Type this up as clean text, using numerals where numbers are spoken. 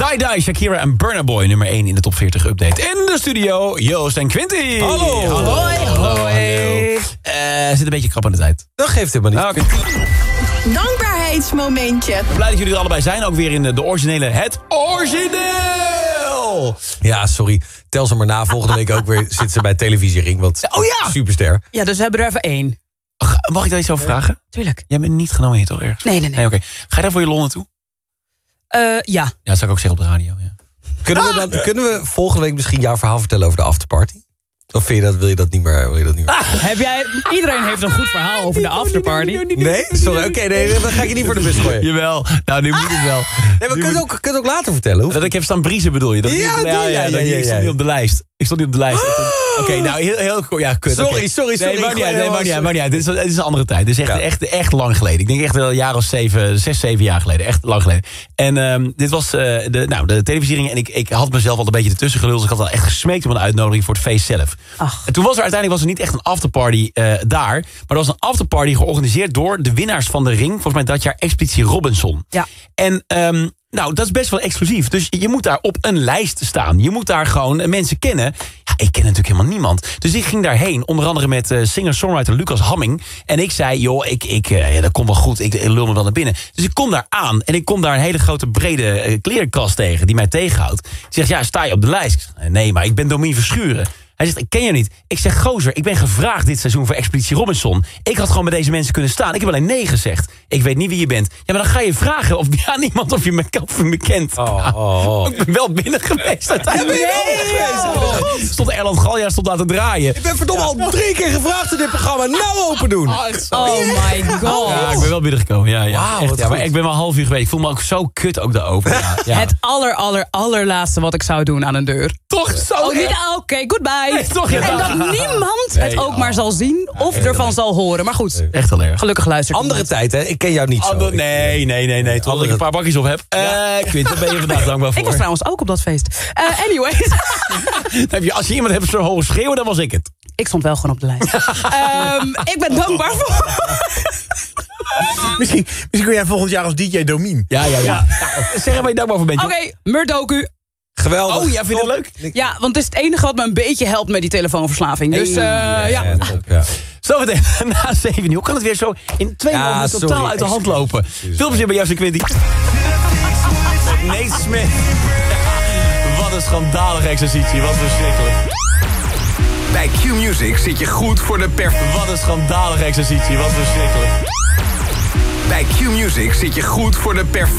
Die Die, Shakira en Burna Boy, nummer 1 in de top 40 update. In de studio, Joost en Quinty. Hallo. Hoi. Zit een beetje krap aan de tijd. Dat geeft helemaal niet. Dankbaarheidsmomentje. Blij dat jullie er allebei zijn. Ook weer in de originele Het Origineel. Ja, sorry. Tel ze maar na. Volgende week ook weer zit ze bij Televisiering. Want superster. Ja, dus we hebben er even 1. Mag ik daar iets over vragen? Tuurlijk. Jij bent niet genomineerd, toch ergens? Nee. Oké. Ga je daar voor je lol naartoe? Ja. Ja, dat zou ik ook zeggen op de radio. Ja. Kunnen we volgende week misschien jouw verhaal vertellen over de afterparty? Of wil je dat niet meer? Iedereen heeft een goed verhaal over de afterparty. Nee? Sorry, oké, dan ga ik je niet voor de bus gooien. Jawel, nou nu moet het wel. Nee, maar kun je ook later vertellen? Dat ik heb staan briezen bedoel je? Ik stond niet op de lijst. Oké, nou heel kort. Ja, kut. Sorry. Nee, maar niet. Dit is een andere tijd. Dit is echt lang geleden. Ik denk echt wel een jaar of 6, 7 jaar geleden. Echt lang geleden. En dit was de televisiering. En ik had mezelf al een beetje ertussen geluld. Dus ik had al echt gesmeekt om een uitnodiging voor het feest zelf. Ach. En toen was er niet echt een afterparty daar. Maar er was een afterparty georganiseerd door de winnaars van de ring. Volgens mij dat jaar Expeditie Robinson. Ja. En dat is best wel exclusief. Dus je moet daar op een lijst staan. Je moet daar gewoon mensen kennen. Ja, ik ken natuurlijk helemaal niemand. Dus ik ging daarheen. Onder andere met singer-songwriter Lucas Hamming. En ik zei, joh, dat komt wel goed. Ik lul me wel naar binnen. Dus ik kom daar aan. En ik kom daar een hele grote brede klerenkast tegen. Die mij tegenhoudt. Die zegt, ja, sta je op de lijst? Ik zeg, nee, maar ik ben Domien Verschuren. Hij zegt, ik ken je niet. Ik zeg, gozer, ik ben gevraagd dit seizoen voor Expeditie Robinson. Ik had gewoon met deze mensen kunnen staan. Ik heb alleen nee gezegd. Ik weet niet wie je bent. Ja, maar dan ga je vragen of je me kent. Ik ben wel binnen geweest uiteindelijk. Stond Erland Galja daar te draaien. Ik ben verdomme al 3 keer gevraagd in dit programma. Nou open doen. Oh my god. Ja, ik ben wel binnengekomen. Ja, Wauw, echt, maar ik ben wel half uur geweest. Ik voel me ook zo kut ook daarover. Ja. Het allerlaatste wat ik zou doen aan een deur. Toch zo Oké, goodbye. Nee, toch, ja. En dat niemand het ook maar zal zien of ervan zal horen. Maar goed, echt heel erg. gelukkig luistert Andere tijd, hè? Ik ken jou niet zo. Nee. Tot ik een paar bakjes op heb. Quint, daar ben je vandaag dankbaar voor. Ik was trouwens ook op dat feest. Anyways. Als je iemand hebt zo hoog schreeuwen, dan was ik het. Ik stond wel gewoon op de lijst. Ik ben dankbaar voor... Misschien kun jij volgend jaar als DJ Domien. Ja. Zeg waar je dankbaar voor bent. Oké, Murdoku. Geweldig. Oh ja, vind je dat leuk? Ja, want het is het enige wat me een beetje helpt met die telefoonverslaving. Dus ja. Zometeen na 7 uur. Hoe kan het weer zo in 2 maanden totaal uit de hand lopen? Veel plezier bij Joost en Quinty. Nate Smith. Wat een schandalige exercitie. Wat verschrikkelijk. Bij Q-Music zit je goed voor de Wat een schandalige exercitie. Wat verschrikkelijk. Bij Q-Music zit je goed voor de